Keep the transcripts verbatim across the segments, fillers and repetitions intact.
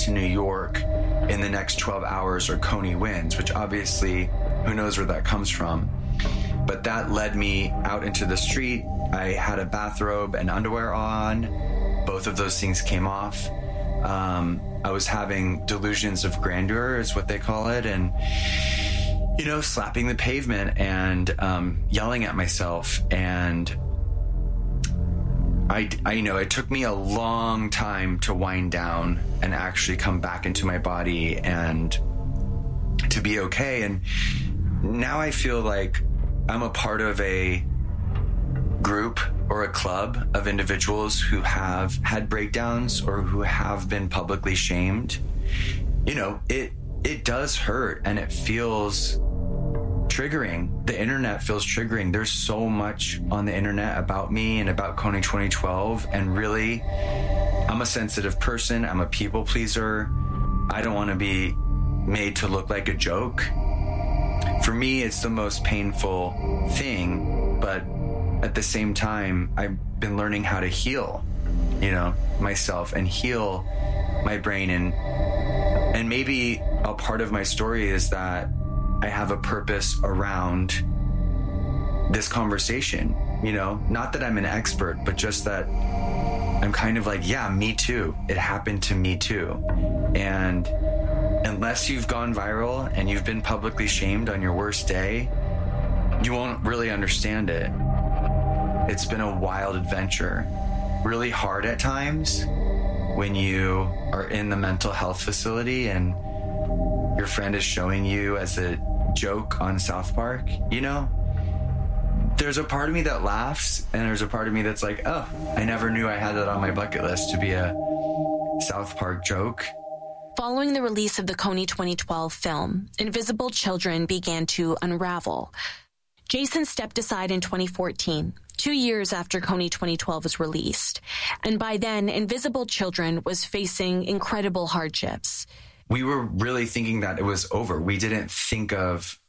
to New York in the next twelve hours or Coney wins, which obviously, who knows where that comes from. But that led me out into the street. I had a bathrobe and underwear on. Both of those things came off. Um, I was having delusions of grandeur, is what they call it. And, you know, slapping the pavement and um, yelling at myself. And I, I, you know, it took me a long time to wind down and actually come back into my body and to be okay. And now I feel like I'm a part of a group or a club of individuals who have had breakdowns or who have been publicly shamed. You know, it it does hurt and it feels triggering. The internet feels triggering. There's so much on the internet about me and about Coney twenty twelve, and really, I'm a sensitive person. I'm a people pleaser. I don't want to be made to look like a joke. For me, it's the most painful thing, but at the same time, I've been learning how to heal, you know, myself and heal my brain. And and maybe a part of my story is that I have a purpose around this conversation, you know, not that I'm an expert, but just that I'm kind of like, yeah, me too. It happened to me too. And unless you've gone viral and you've been publicly shamed on your worst day, you won't really understand it. It's been a wild adventure, really hard at times when you are in the mental health facility and your friend is showing you as a joke on South Park, you know? There's a part of me that laughs and there's a part of me that's like, oh, I never knew I had that on my bucket list to be a South Park joke. Following the release of the Coney twenty twelve film, Invisible Children began to unravel. Jason stepped aside in twenty fourteen, two years after Coney twenty twelve was released. And by then, Invisible Children was facing incredible hardships. We were really thinking that it was over. We didn't think of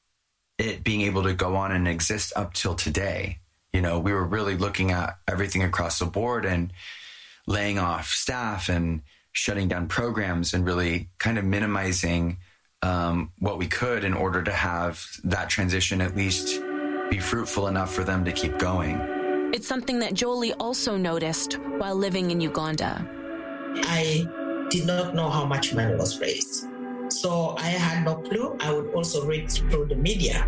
it being able to go on and exist up till today. You know, we were really looking at everything across the board and laying off staff and shutting down programs and really kind of minimizing um, what we could in order to have that transition at least be fruitful enough for them to keep going. It's something that Jolie also noticed while living in Uganda. I did not know how much money was raised. So I had no clue. I would also read through the media.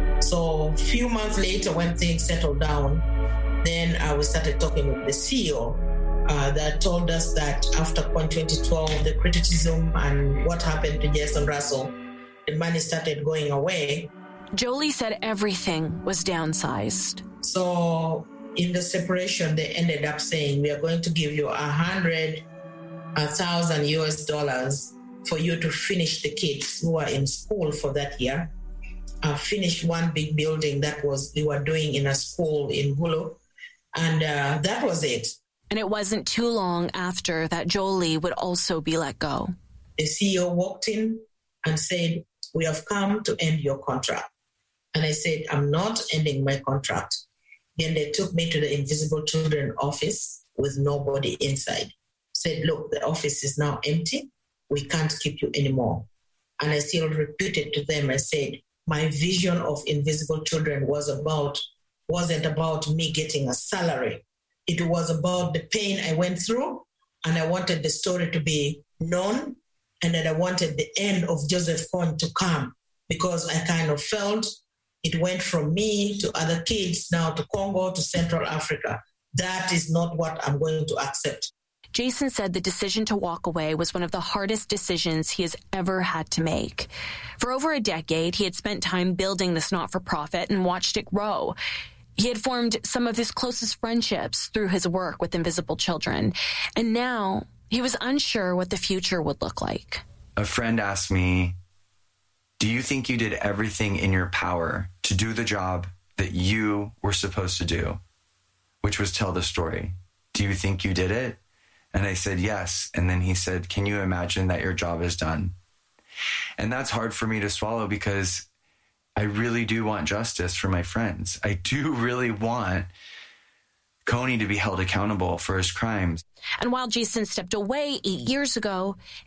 So a few months later, when things settled down, then uh, we started talking with the C E O uh, that told us that after twenty twelve, the criticism and what happened to Jason Russell, the money started going away. Jolie said everything was downsized. So in the separation, they ended up saying, we are going to give you a hundred thousand U S dollars for you to finish the kids who are in school for that year. Uh, finish one big building that was we were doing in a school in Hulu. And uh, that was it. And it wasn't too long after that Jolie would also be let go. The C E O walked in and said, we have come to end your contract. And I said, I'm not ending my contract. Then they took me to the Invisible Children office with nobody inside. Said, look, the office is now empty. We can't keep you anymore. And I still repeated to them, I said, my vision of Invisible Children was about, wasn't about me getting a salary. It was about the pain I went through, and I wanted the story to be known, and then I wanted the end of Joseph Kony to come, because I kind of felt it went from me to other kids, now to Congo, to Central Africa. That is not what I'm going to accept. Jason said the decision to walk away was one of the hardest decisions he has ever had to make. For over a decade, he had spent time building this not-for-profit and watched it grow. He had formed some of his closest friendships through his work with Invisible Children, and now he was unsure what the future would look like. A friend asked me, do you think you did everything in your power to do the job that you were supposed to do, which was tell the story? Do you think you did it? And I said, yes. And then he said, can you imagine that your job is done? And that's hard for me to swallow because I really do want justice for my friends. I do really want Coney to be held accountable for his crimes. And while Jason stepped away eight years ago,